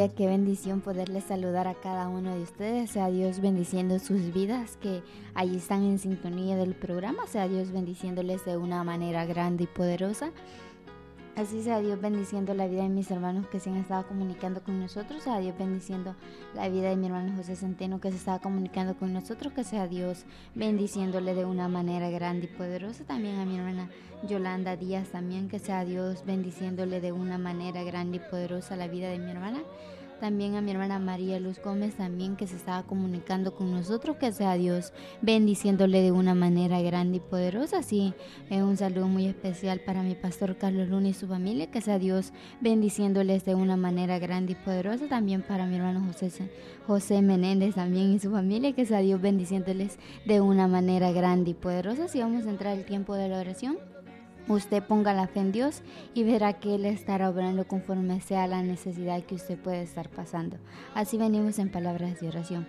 aleluya, qué bendición poderles saludar a cada uno de ustedes. Sea Dios bendiciendo sus vidas que allí están en sintonía del programa. Sea Dios bendiciéndoles de una manera grande y poderosa. Así sea Dios bendiciendo la vida de mis hermanos que se han estado comunicando con nosotros. Sea Dios bendiciendo la vida de mi hermano José Centeno que se estaba comunicando con nosotros. Que sea Dios bendiciéndole de una manera grande y poderosa. También a mi hermana Yolanda Díaz también. Que sea Dios bendiciéndole de una manera grande y poderosa la vida de mi hermana. También a mi hermana María Luz Gómez también que se estaba comunicando con nosotros. Que sea Dios bendiciéndole de una manera grande y poderosa. Así un saludo muy especial para mi pastor Carlos Luna y su familia. Que sea Dios bendiciéndoles de una manera grande y poderosa. También para mi hermano José Menéndez también y su familia. Que sea Dios bendiciéndoles de una manera grande y poderosa. Así vamos a entrar al tiempo de la oración. Usted ponga la fe en Dios y verá que Él estará obrando conforme sea la necesidad que usted puede estar pasando. Así venimos en palabras de oración.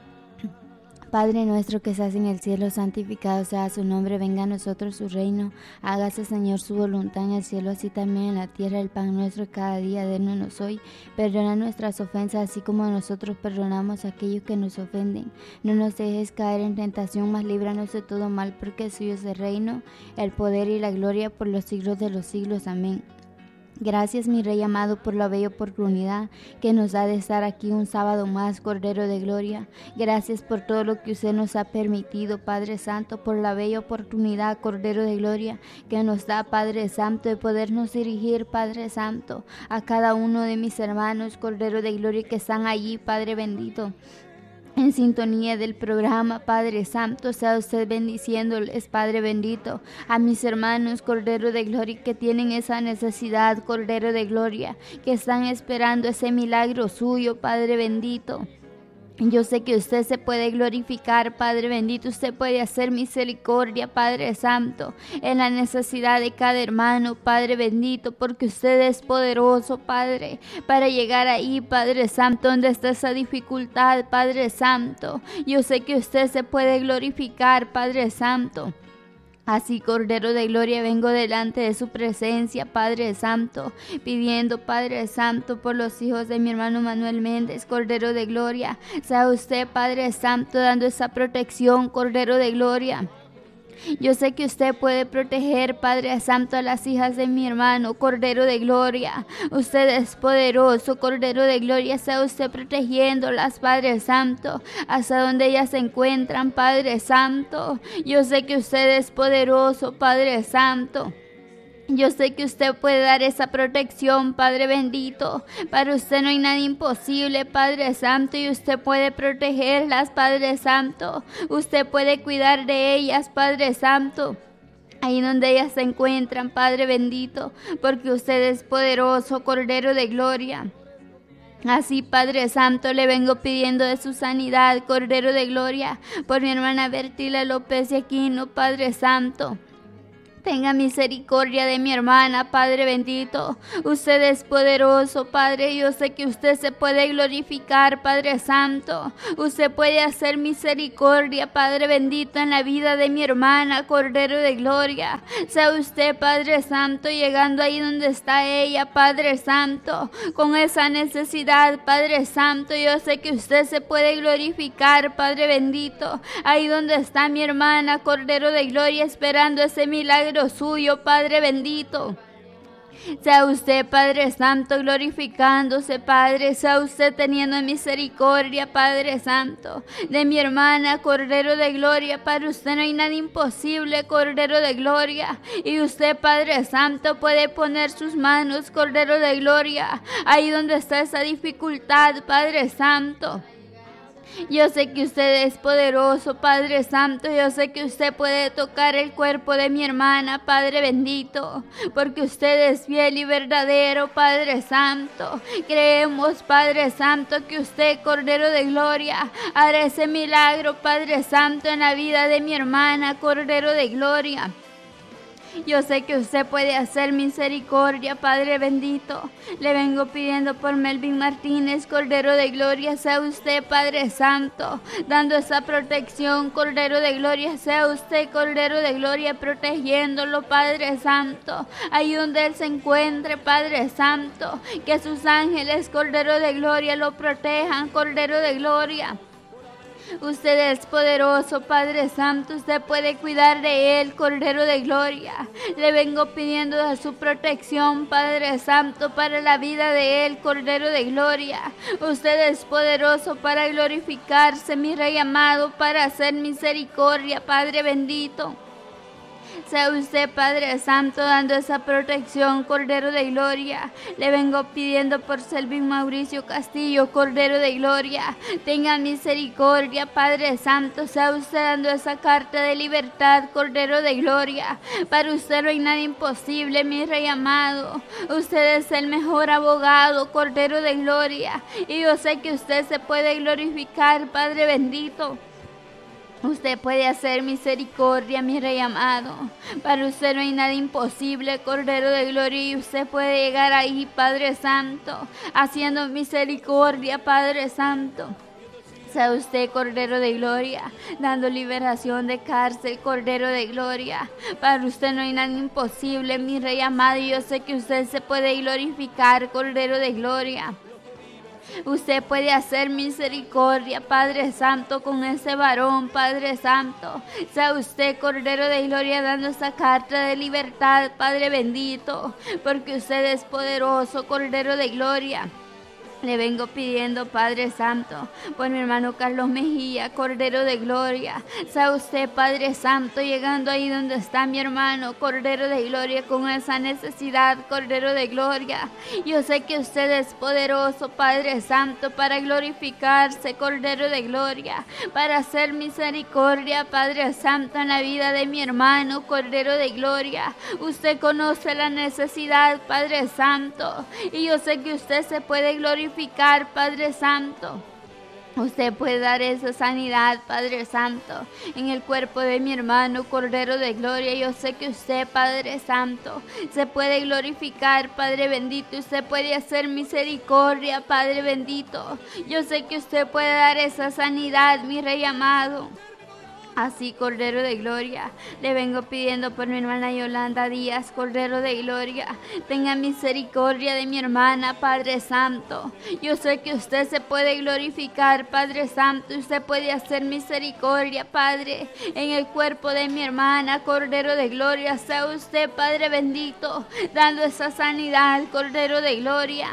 Padre nuestro que estás en el cielo, santificado sea su nombre, venga a nosotros su reino, hágase Señor su voluntad en el cielo, así también en la tierra. El pan nuestro cada día, denos hoy, perdona nuestras ofensas, así como nosotros perdonamos a aquellos que nos ofenden. No nos dejes caer en tentación, mas líbranos de todo mal, porque suyo es el reino, el poder y la gloria por los siglos de los siglos. Amén. Gracias, mi Rey amado, por la bella oportunidad que nos da de estar aquí un sábado más, Cordero de Gloria. Gracias por todo lo que usted nos ha permitido, Padre Santo, por la bella oportunidad, Cordero de Gloria, que nos da, Padre Santo, de podernos dirigir, Padre Santo, a cada uno de mis hermanos, Cordero de Gloria, que están allí, Padre bendito, en sintonía del programa. Padre Santo, sea usted bendiciéndoles, Padre bendito, a mis hermanos, Cordero de Gloria, que tienen esa necesidad, Cordero de Gloria, que están esperando ese milagro suyo, Padre bendito. Yo sé que usted se puede glorificar, Padre bendito, usted puede hacer misericordia, Padre Santo, en la necesidad de cada hermano, Padre bendito, porque usted es poderoso, Padre, para llegar ahí, Padre Santo, donde está esa dificultad, Padre Santo. Yo sé que usted se puede glorificar, Padre Santo. Así, Cordero de Gloria, vengo delante de su presencia, Padre Santo, pidiendo, Padre Santo, por los hijos de mi hermano Manuel Méndez, Cordero de Gloria. Sea usted, Padre Santo, dando esa protección, Cordero de Gloria. Yo sé que usted puede proteger, Padre Santo, a las hijas de mi hermano, Cordero de Gloria. Usted es poderoso, Cordero de Gloria. Sea usted protegiéndolas, Padre Santo, hasta donde ellas se encuentran, Padre Santo. Yo sé que usted es poderoso, Padre Santo. Yo sé que usted puede dar esa protección, Padre bendito. Para usted no hay nada imposible, Padre Santo, y usted puede protegerlas, Padre Santo. Usted puede cuidar de ellas, Padre Santo, ahí donde ellas se encuentran, Padre bendito, porque usted es poderoso, Cordero de Gloria. Así, Padre Santo, le vengo pidiendo de su sanidad, Cordero de Gloria, por mi hermana Bertila López de Aquino, Padre Santo. Tenga misericordia de mi hermana, Padre bendito. Usted es poderoso, Padre. Yo sé que usted se puede glorificar, Padre Santo. Usted puede hacer misericordia, Padre bendito, en la vida de mi hermana, Cordero de Gloria. Sea usted, Padre Santo, llegando ahí donde está ella, Padre Santo, con esa necesidad, Padre Santo. Yo sé que usted se puede glorificar, Padre bendito, ahí donde está mi hermana, Cordero de Gloria, esperando ese milagro suyo, Padre bendito. Sea usted, Padre Santo, glorificándose, Padre. Sea usted teniendo misericordia, Padre Santo, de mi hermana, Cordero de Gloria. Para usted no hay nada imposible, Cordero de Gloria. Y usted, Padre Santo, puede poner sus manos, Cordero de Gloria, ahí donde está esa dificultad, Padre Santo. Yo sé que usted es poderoso, Padre Santo. Yo sé que usted puede tocar el cuerpo de mi hermana, Padre bendito, porque usted es fiel y verdadero, Padre Santo. Creemos, Padre Santo, que usted, Cordero de Gloria, hará ese milagro, Padre Santo, en la vida de mi hermana, Cordero de Gloria. Yo sé que usted puede hacer misericordia, Padre bendito. Le vengo pidiendo por Melvin Martínez, Cordero de Gloria, sea usted, Padre Santo, dando esa protección, Cordero de Gloria, sea usted, Cordero de Gloria, protegiéndolo, Padre Santo, ahí donde él se encuentre, Padre Santo, que sus ángeles, Cordero de Gloria, lo protejan, Cordero de Gloria. Usted es poderoso, Padre Santo, usted puede cuidar de él, Cordero de Gloria. Le vengo pidiendo de su protección, Padre Santo, para la vida de él, Cordero de Gloria. Usted es poderoso para glorificarse, mi Rey amado, para hacer misericordia, Padre bendito. Sea usted, Padre Santo, dando esa protección, Cordero de Gloria. Le vengo pidiendo por Selvin Mauricio Castillo, Cordero de Gloria. Tenga misericordia, Padre Santo. Sea usted dando esa carta de libertad, Cordero de Gloria. Para usted no hay nada imposible, mi Rey amado. Usted es el mejor abogado, Cordero de Gloria. Y yo sé que usted se puede glorificar, Padre bendito. Usted puede hacer misericordia, mi Rey amado. Para usted no hay nada imposible, Cordero de Gloria, y usted puede llegar ahí, Padre Santo, haciendo misericordia, Padre Santo. Sea usted, Cordero de Gloria, dando liberación de cárcel, Cordero de Gloria. Para usted no hay nada imposible, mi Rey amado, y yo sé que usted se puede glorificar, Cordero de Gloria. Usted puede hacer misericordia, Padre Santo, con ese varón, Padre Santo. Sea usted, Cordero de Gloria, dando esa carta de libertad, Padre bendito, porque usted es poderoso, Cordero de Gloria. Le vengo pidiendo, Padre Santo, por mi hermano Carlos Mejía, Cordero de Gloria. Sea usted, Padre Santo, llegando ahí donde está mi hermano, Cordero de Gloria, con esa necesidad, Cordero de Gloria. Yo sé que usted es poderoso, Padre Santo, para glorificarse, Cordero de Gloria, para hacer misericordia, Padre Santo, en la vida de mi hermano, Cordero de Gloria. Usted conoce la necesidad, Padre Santo, y yo sé que usted se puede glorificar, Padre Santo. Usted puede dar esa sanidad, Padre Santo, en el cuerpo de mi hermano, Cordero de Gloria. Yo sé que usted, Padre Santo, se puede glorificar, Padre bendito. Usted puede hacer misericordia, Padre bendito. Yo sé que usted puede dar esa sanidad, mi Rey amado. Así, Cordero de Gloria, le vengo pidiendo por mi hermana Yolanda Díaz, Cordero de Gloria. Tenga misericordia de mi hermana, Padre Santo. Yo sé que usted se puede glorificar, Padre Santo. Usted puede hacer misericordia, Padre, en el cuerpo de mi hermana, Cordero de Gloria. Sea usted, Padre bendito, dando esa sanidad, Cordero de Gloria.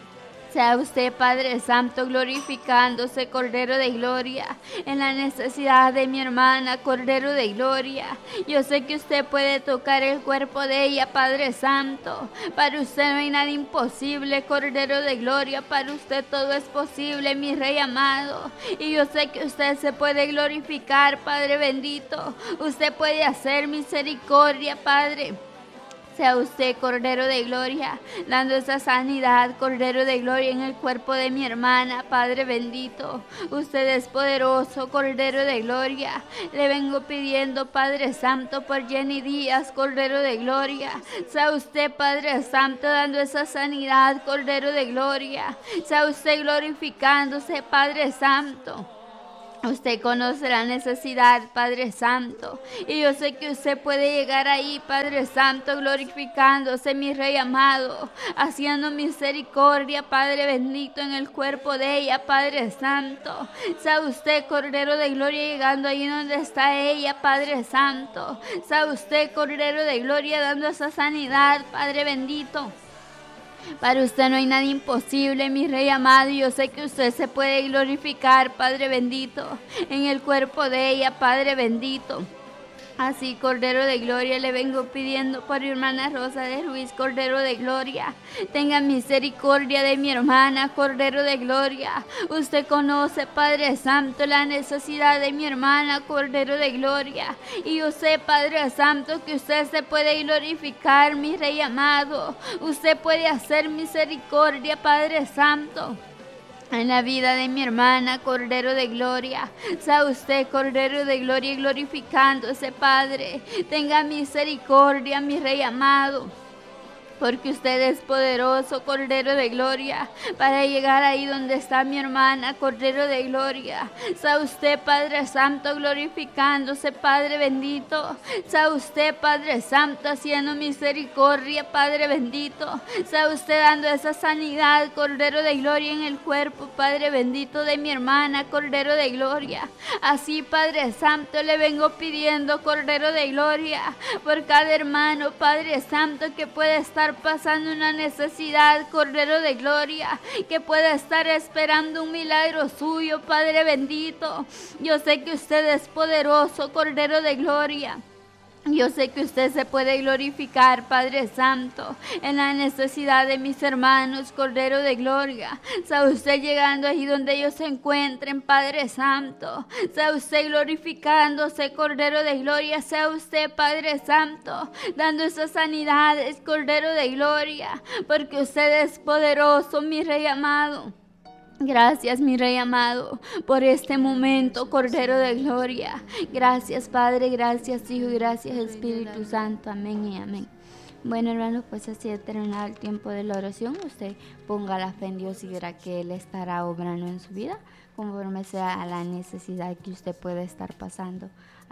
Sea usted, Padre Santo, glorificándose, Cordero de Gloria, en la necesidad de mi hermana, Cordero de Gloria. Yo sé que usted puede tocar el cuerpo de ella, Padre Santo. Para usted no hay nada imposible, Cordero de Gloria. Para usted todo es posible, mi Rey amado. Y yo sé que usted se puede glorificar, Padre bendito. Usted puede hacer misericordia, Padre. Sea usted, Cordero de Gloria, dando esa sanidad, Cordero de Gloria, en el cuerpo de mi hermana, Padre bendito. Usted es poderoso, Cordero de Gloria. Le vengo pidiendo, Padre Santo, por Jenny Díaz, Cordero de Gloria. Sea usted, Padre Santo, dando esa sanidad, Cordero de Gloria. Sea usted glorificándose, Padre Santo. Usted conoce la necesidad, Padre Santo, y yo sé que usted puede llegar ahí, Padre Santo, glorificándose, mi Rey amado, haciendo misericordia, Padre bendito, en el cuerpo de ella, Padre Santo. Sea usted, Cordero de Gloria, llegando ahí donde está ella, Padre Santo. Sea usted, Cordero de Gloria, dando esa sanidad, Padre bendito. Para usted no hay nada imposible, mi Rey amado, y yo sé que usted se puede glorificar, Padre bendito, en el cuerpo de ella, Padre bendito. Así, Cordero de Gloria, le vengo pidiendo por mi hermana Rosa de Ruiz, Cordero de Gloria. Tenga misericordia de mi hermana, Cordero de Gloria. Usted conoce, Padre Santo, la necesidad de mi hermana, Cordero de Gloria. Y yo sé, Padre Santo, que usted se puede glorificar, mi Rey amado. Usted puede hacer misericordia, Padre Santo. en la vida de mi hermana, Cordero de Gloria. Sea usted, Cordero de Gloria, glorificándose, Padre. Tenga misericordia, mi Rey amado, porque usted es poderoso, Cordero de Gloria, para llegar ahí donde está mi hermana, Cordero de Gloria. Sea usted, Padre Santo, glorificándose, Padre bendito. Sea usted, Padre Santo, haciendo misericordia, Padre bendito. Sea usted dando esa sanidad, Cordero de Gloria, en el cuerpo, Padre bendito, de mi hermana, Cordero de Gloria. Así, Padre Santo, le vengo pidiendo, Cordero de Gloria, por cada hermano, Padre Santo, que puede estar pasando una necesidad, Cordero de Gloria, que pueda estar esperando un milagro suyo, Padre bendito. Yo sé que usted es poderoso, Cordero de Gloria. Yo sé que usted se puede glorificar, Padre Santo, en la necesidad de mis hermanos, Cordero de Gloria. Sea usted llegando ahí donde ellos se encuentren, Padre Santo. Sea usted glorificándose, Cordero de Gloria. Sea usted, Padre Santo, dando esas sanidades, Cordero de Gloria, porque usted es poderoso, mi Rey amado. Gracias, mi Rey amado, por este momento, Cordero de Gloria. Gracias, Padre, gracias, Hijo, gracias, Espíritu Santo. Amén y amén. Bueno, hermanos, pues así ha terminado el tiempo de la oración. Usted ponga la fe en Dios y verá que Él estará obrando en su vida, conforme sea a la necesidad que usted pueda estar pasando.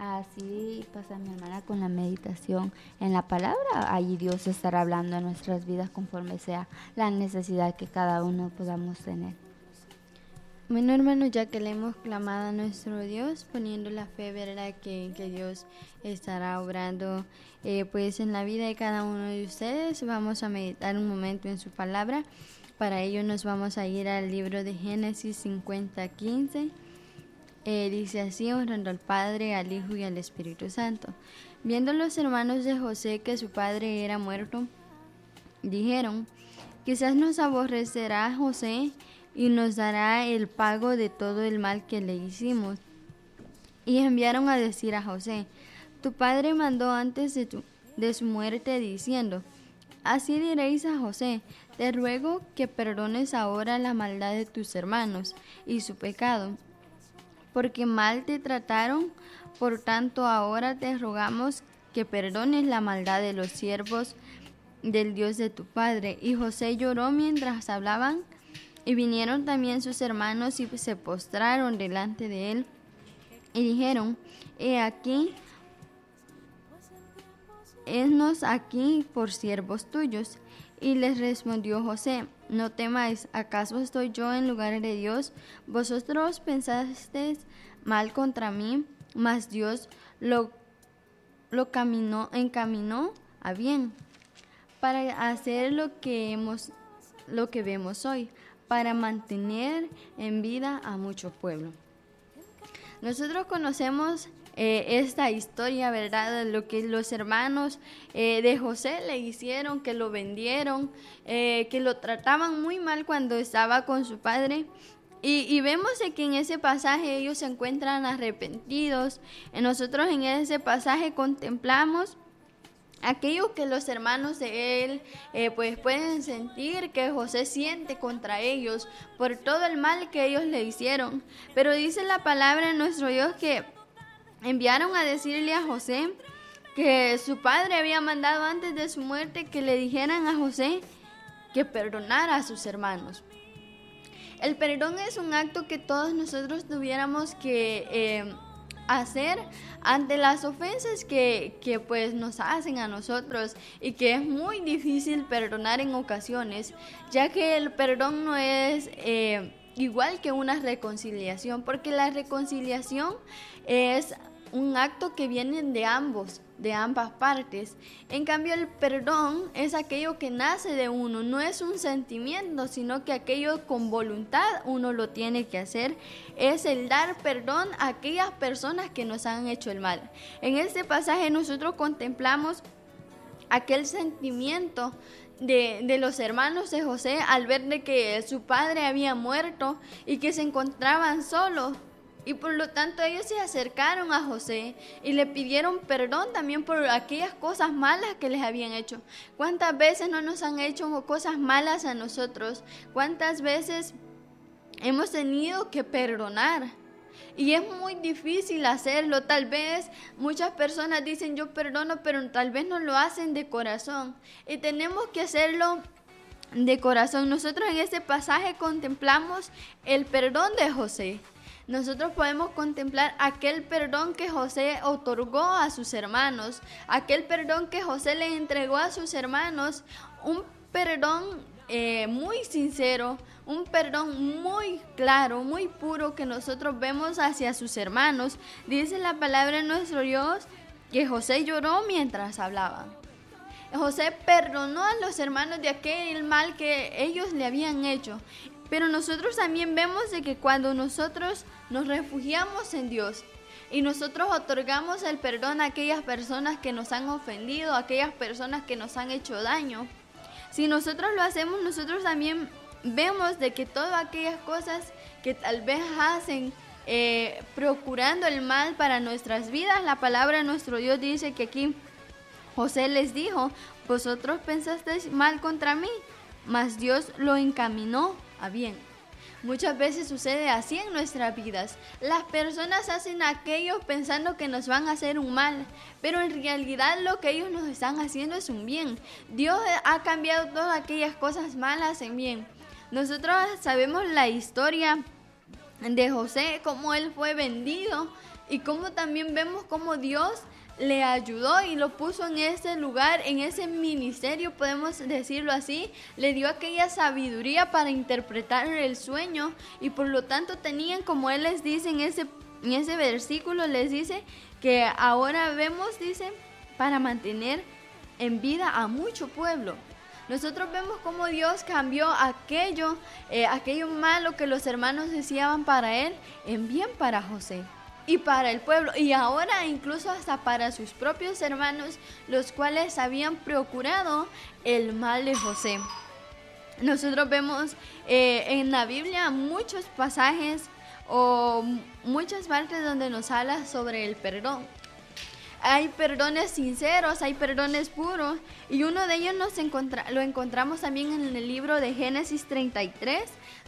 Así pasa mi hermana con la meditación en la palabra. Allí Dios estará hablando en nuestras vidas conforme sea la necesidad que cada uno podamos tener. Bueno, hermanos, ya que le hemos clamado a nuestro Dios, poniendo la fe, ¿verdad? Que Dios estará obrando pues en la vida de cada uno de ustedes. Vamos a meditar un momento en su palabra. Para ello nos vamos a ir al libro de Génesis 50:15. Dice así: honrando al Padre, al Hijo y al Espíritu Santo. Viendo los hermanos de José que su padre era muerto, dijeron: quizás nos aborrecerá José y nos dará el pago de todo el mal que le hicimos. Y enviaron a decir a José: tu padre mandó antes de su muerte diciendo: así diréis a José, te ruego que perdones ahora la maldad de tus hermanos y su pecado, porque mal te trataron. Por tanto ahora te rogamos que perdones la maldad de los siervos del Dios de tu padre. Y José lloró mientras hablaban. Y vinieron también sus hermanos y se postraron delante de él y dijeron: he aquí, hennos aquí por siervos tuyos. Y les respondió José: no temáis, ¿acaso estoy yo en lugar de Dios? Vosotros pensasteis mal contra mí, mas Dios lo encaminó a bien, para hacer lo que vemos hoy, para mantener en vida a mucho pueblo. Nosotros conocemos esta historia, ¿verdad? Lo que los hermanos de José le hicieron, que lo vendieron, que lo trataban muy mal cuando estaba con su padre. Y vemos que en ese pasaje ellos se encuentran arrepentidos. Nosotros en ese pasaje contemplamos aquello que los hermanos de él pues pueden sentir que José siente contra ellos por todo el mal que ellos le hicieron. Pero dice la palabra de nuestro Dios que enviaron a decirle a José que su padre había mandado antes de su muerte que le dijeran a José que perdonara a sus hermanos. El perdón es un acto que todos nosotros tuviéramos que hacer ante las ofensas que pues nos hacen a nosotros, y que es muy difícil perdonar en ocasiones, ya que el perdón no es igual que una reconciliación, porque la reconciliación es un acto que viene de ambas partes. En cambio, el perdón es aquello que nace de uno, no es un sentimiento, sino que aquello con voluntad uno lo tiene que hacer. Es el dar perdón a aquellas personas que nos han hecho el mal. En este pasaje nosotros contemplamos aquel sentimiento de los hermanos de José al ver de que su padre había muerto y que se encontraban solos. Y por lo tanto ellos se acercaron a José y le pidieron perdón también por aquellas cosas malas que les habían hecho. ¿Cuántas veces no nos han hecho cosas malas a nosotros? ¿Cuántas veces hemos tenido que perdonar. Y es muy difícil hacerlo. Tal vez muchas personas dicen yo perdono, pero tal vez no lo hacen de corazón. Y tenemos que hacerlo de corazón. Nosotros en este pasaje contemplamos el perdón de José. Nosotros podemos contemplar aquel perdón que José otorgó a sus hermanos, aquel perdón que José le entregó a sus hermanos, un perdón muy sincero, un perdón muy claro, muy puro que nosotros vemos hacia sus hermanos. Dice la palabra de nuestro Dios que José lloró mientras hablaba. José perdonó a los hermanos de aquel mal que ellos le habían hecho. Pero nosotros también vemos de que cuando nosotros nos refugiamos en Dios y nosotros otorgamos el perdón a aquellas personas que nos han ofendido, a aquellas personas que nos han hecho daño, si nosotros lo hacemos, nosotros también vemos de que todas aquellas cosas que tal vez hacen procurando el mal para nuestras vidas, la palabra de nuestro Dios dice que aquí José les dijo, vosotros pensasteis mal contra mí, mas Dios lo encaminó a bien. Muchas veces sucede así en nuestras vidas. Las personas hacen aquello pensando que nos van a hacer un mal, pero en realidad lo que ellos nos están haciendo es un bien. Dios ha cambiado todas aquellas cosas malas en bien. Nosotros sabemos la historia de José, cómo él fue vendido y cómo también vemos cómo Dios le ayudó y lo puso en ese lugar, en ese ministerio, podemos decirlo así. Le dio aquella sabiduría para interpretar el sueño y por lo tanto tenían, como él les dice en ese versículo, les dice que ahora vemos, dice, para mantener en vida a mucho pueblo. Nosotros vemos cómo Dios cambió aquello malo que los hermanos deseaban para él en bien para José y para el pueblo, y ahora incluso hasta para sus propios hermanos, los cuales habían procurado el mal de José. Nosotros vemos en la Biblia muchos pasajes o muchas partes donde nos habla sobre el perdón. Hay perdones sinceros, hay perdones puros, y uno de ellos lo encontramos también en el libro de Génesis 33,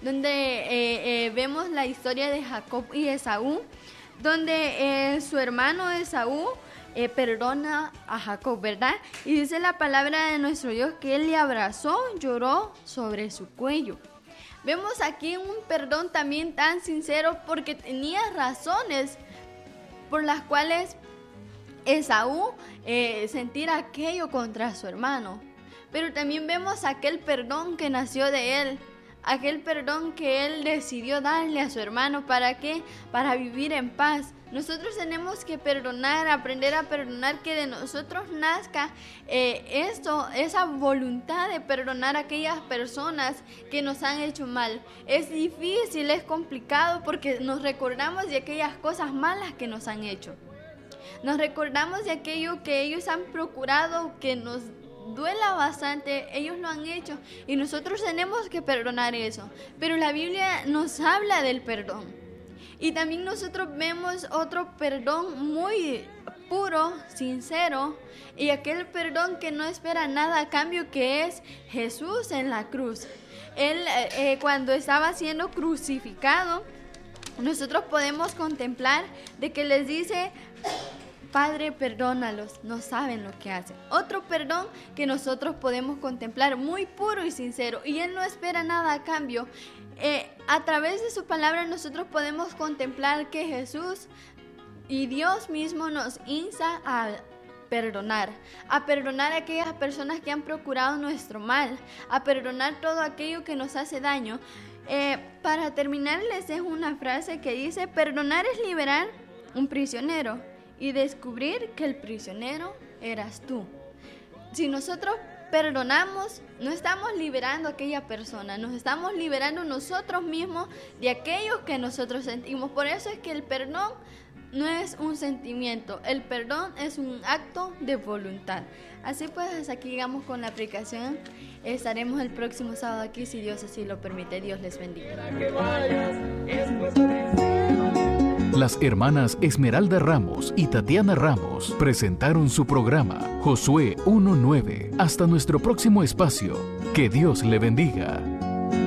donde vemos la historia de Jacob y Esaú, donde su hermano Esaú perdona a Jacob, ¿verdad? Y dice la palabra de nuestro Dios que él le abrazó, lloró sobre su cuello. Vemos aquí un perdón también tan sincero porque tenía razones por las cuales Esaú sentir aquello contra su hermano. Pero también vemos aquel perdón que nació de él, aquel perdón que él decidió darle a su hermano. ¿Para qué? Para vivir en paz. Nosotros tenemos que perdonar, aprender a perdonar, que de nosotros nazca esa voluntad de perdonar a aquellas personas que nos han hecho mal. Es difícil, es complicado porque nos recordamos de aquellas cosas malas que nos han hecho. Nos recordamos de aquello que ellos han procurado, que nos duela bastante, ellos lo han hecho y nosotros tenemos que perdonar eso. Pero la Biblia nos habla del perdón. Y también nosotros vemos otro perdón muy puro, sincero, y aquel perdón que no espera nada a cambio, que es Jesús en la cruz. Él cuando estaba siendo crucificado, nosotros podemos contemplar de que les dice: Padre, perdónalos, no saben lo que hacen. Otro perdón que nosotros podemos contemplar, muy puro y sincero, y Él no espera nada a cambio. A través de su palabra nosotros podemos contemplar que Jesús y Dios mismo nos insta a perdonar a aquellas personas que han procurado nuestro mal, a perdonar todo aquello que nos hace daño. Para terminar, les dejo una frase que dice: perdonar es liberar un prisionero y descubrir que el prisionero eras tú. Si nosotros perdonamos, no estamos liberando a aquella persona, nos estamos liberando nosotros mismos de aquello que nosotros sentimos. Por eso es que el perdón no es un sentimiento, el perdón es un acto de voluntad. Así pues, aquí llegamos con la aplicación. Estaremos el próximo sábado aquí, si Dios así lo permite. Dios les bendiga. Las hermanas Esmeralda Ramos y Tatiana Ramos presentaron su programa Josué 1:9. Hasta nuestro próximo espacio. Que Dios le bendiga.